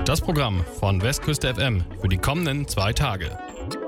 Das Programm von Westküste FM für die kommenden 2 Tage.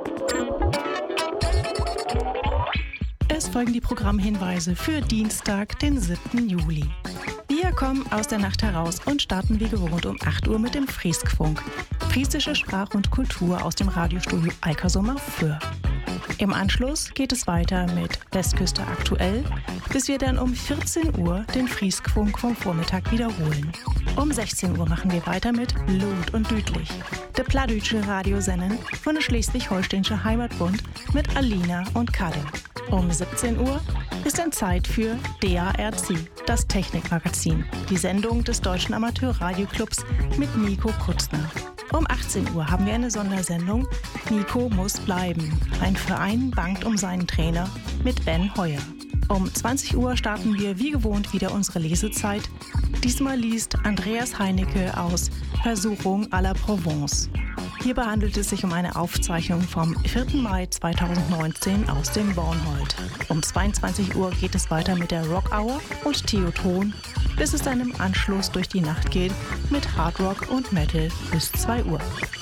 Es folgen die Programmhinweise für Dienstag, den 7. Juli. Wir kommen aus der Nacht heraus und starten wie gewohnt um 8 Uhr mit dem Frieskfunk. Friesische Sprache und Kultur aus dem Radiostudio Eikersum auf Föhr. Im Anschluss geht es weiter mit Westküste aktuell, bis wir dann um 14 Uhr den Frieskfunk vom Vormittag wiederholen. Um 16 Uhr machen wir weiter mit Lud und Dütlich, der plattdeutsche Radiosendung von der Schleswig-Holsteinische Heimatbund mit Alina und Kadde. Um 17 Uhr ist dann Zeit für DARC, das Technikmagazin, die Sendung des Deutschen Amateurradioclubs mit Nico Kutzner. Um 18 Uhr haben wir eine Sondersendung Nico muss bleiben. Ein Verein bangt um seinen Trainer mit Ben Heuer. Um 20 Uhr starten wir wie gewohnt wieder unsere Lesezeit. Diesmal liest Andreas Heinecke aus Versuchung à la Provence. Hierbei handelt es sich um eine Aufzeichnung vom 4. Mai 2019 aus dem Bornhold. Um 22 Uhr geht es weiter mit der Rock Hour und Theoton, bis es dann im Anschluss durch die Nacht geht mit Hard Rock und Metal bis 2 Uhr.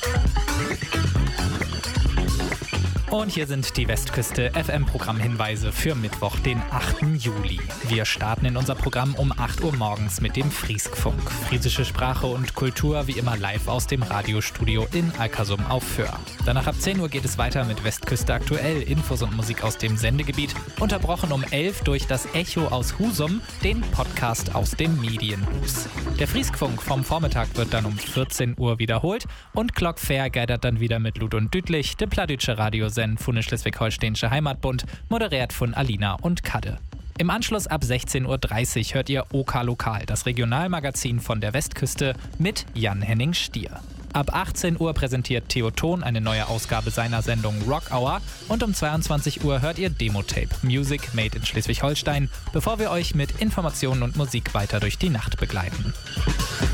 Und hier sind die Westküste FM-Programmhinweise für Mittwoch, den 8. Juli. Wir starten in unser Programm um 8 Uhr morgens mit dem Frieskfunk. Friesische Sprache und Kultur wie immer live aus dem Radiostudio in Eikersum auf Föhr. Danach ab 10 Uhr geht es weiter mit Westküste aktuell, Infos und Musik aus dem Sendegebiet. Unterbrochen um 11 durch das Echo aus Husum, den Podcast aus dem Medienhus. Der Frieskfunk vom Vormittag wird dann um 14 Uhr wiederholt und Glock Fair geidert dann wieder mit Lud und Dütlich, der plattdeutsche Radiosendung von der Schleswig-Holsteinische Heimatbund, moderiert von Alina und Kadde. Im Anschluss ab 16.30 Uhr hört ihr OK Lokal, das Regionalmagazin von der Westküste mit Jan-Henning Stier. Ab 18 Uhr präsentiert Theoton eine neue Ausgabe seiner Sendung Rock Hour und um 22 Uhr hört ihr Demo-Tape Music Made in Schleswig-Holstein, bevor wir euch mit Informationen und Musik weiter durch die Nacht begleiten.